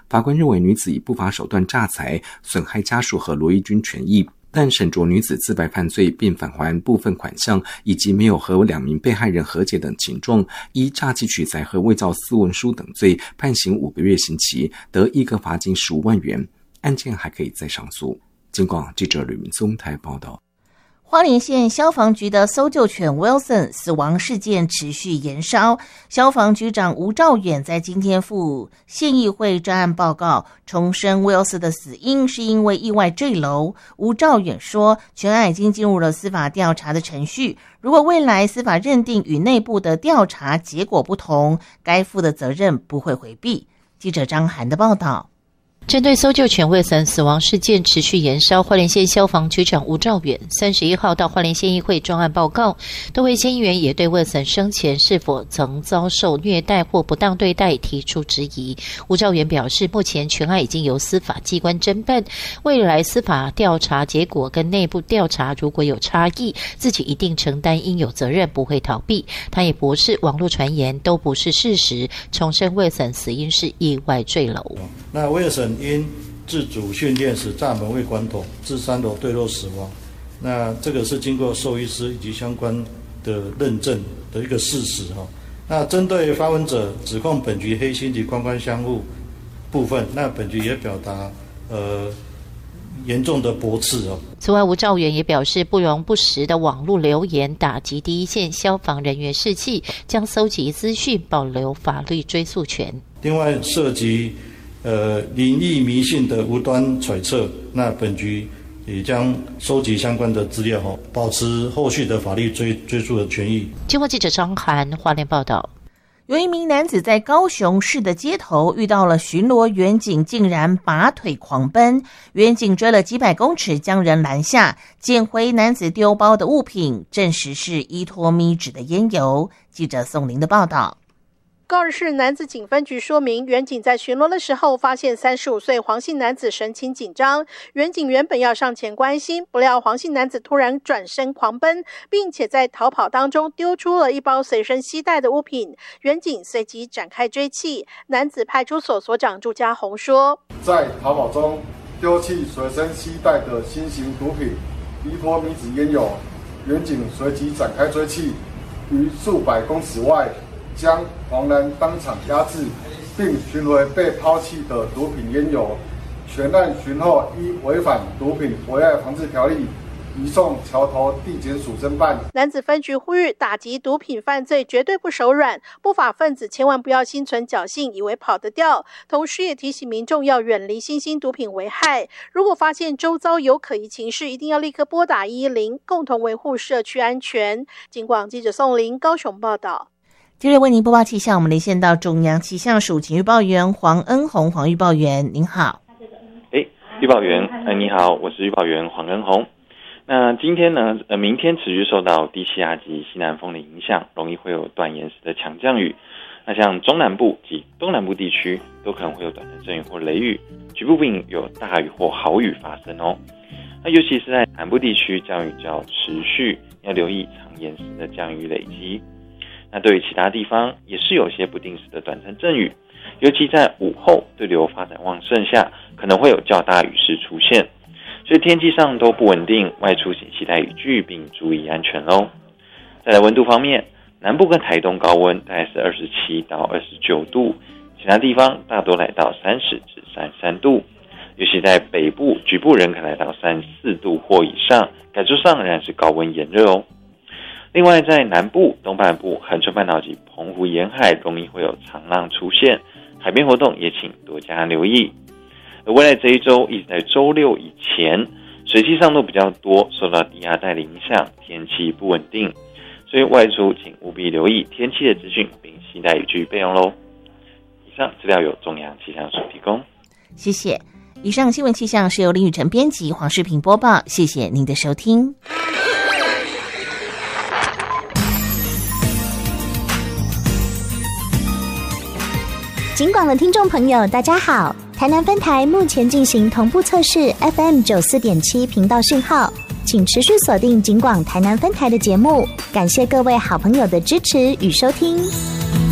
法官认为女子以不法手段诈财，损害家属和罗义军权益，但审酌女子自白犯罪并返还部分款项，以及没有和2名被害人和解等情状，依诈欺取财和伪造私文书等罪，判刑5个月刑期，得一个罚金15万元。案件还可以再上诉。警广记者吕明松台报道。 花莲县消防局的搜救犬 Wilson 死亡事件持续延烧，消防局长吴兆远在今天赴县议会专案报告，重申 Wilson 的死因是因为意外坠楼。吴兆远说，全案已经进入了司法调查的程序，如果未来司法认定与内部的调查结果不同，该负的责任不会回避。记者张涵的报道。 针对搜救犬魏森死亡事件持续延烧，花莲县消防局长吴兆远31号到花莲县议会专案报告，多位县议员也对魏森生前是否曾遭受虐待或不当对待提出质疑。吴兆远表示，目前全案已经由司法机关侦办，未来司法调查结果跟内部调查如果有差异，自己一定承担应有责任，不会逃避。他也驳斥网络传言都不是事实，重申魏森死因是意外坠楼。 那魏森因自主训练时栅门未关妥，自3楼坠落死亡。那这个是经过兽医师以及相关的认证的一个事实哈。那针对发文者指控本局黑心及官官相护部分，那本局也表达严重的驳斥哦。 此外，吴兆远也表示，不容不实的网络留言打击第一线消防人员士气，将搜集资讯，保留法律追诉权。 另外，涉及灵异迷信的无端揣测，那本局也将收集相关的资料，保持后续的法律追诉的权益。 经过记者张涵花莲报道。 有一名男子在高雄市的街头遇到了巡逻员警，竟然拔腿狂奔，员警追了几百公尺将人拦下，捡回男子丢包的物品，证实是依托咪纸的烟油。记者宋玲的报道。 高雄市男子警分局说明，员警在巡逻的时候发现35岁黄姓男子神情紧张，员警原本要上前关心，不料黄姓男子突然转身狂奔，并且在逃跑当中丢出了一包随身携带的物品，员警随即展开追缉。男子派出所所长朱家宏说， 在逃跑中丢弃随身携带的新型毒品依托咪纸烟油，员警随即展开追缉，于数百公尺外将黄男当场压制，并寻回被抛弃的毒品烟油。全案巡后，依违反毒品危害防治条例，移送桥头地检署侦办。 男子分局呼吁，打击毒品犯罪绝对不手软，不法分子千万不要心存侥幸，以为跑得掉。同时也提醒民众要远离新兴毒品危害。如果发现周遭有可疑情事，一定要立刻拨打110，共同维护社区安全。警广记者宋玲高雄报道。 接着为您播报气象，我们连线到中央气象署请预报员黄恩宏，黄预报员您好。 预报员你好，我是预报员黄恩宏。那今天呢明天持续受到低气压及西南风的影响，容易会有短延时的强降雨。那像中南部及东南部地区都可能会有短暂阵雨或雷雨，局部并有大雨或豪雨发生哦。那尤其是在南部地区，降雨较持续，要留意长延时的降雨累积。那对于其他地方也是有些不定时的短暂阵雨，尤其在午后对流发展旺盛下，可能会有较大雨势出现，所以天气上都不稳定，外出请携带雨具并注意安全咯。再来温度方面，南部跟台东高温大概是27到29度，其他地方大多来到30至33度，尤其在北部局部仍可来到34度或以上，感受上仍然是高温炎热哦。另外在南部、东半部、恒春半岛及澎湖沿海容易会有长浪出现，海边活动也请多加留意。而未来这一周一直在周六以前，水汽上都比较多，受到低压带的影响，天气不稳定，所以外出请务必留意天气的资讯，并携带雨具备用咯。以上资料由中央气象署提供。 谢谢。以上新闻气象是由林雨晨编辑，黄世平播报，谢谢您的收听。 警广的听众朋友大家好，台南分台目前进行同步测试 FM 94.7频道讯号，请持续锁定警广台南分台的节目，感谢各位好朋友的支持与收听。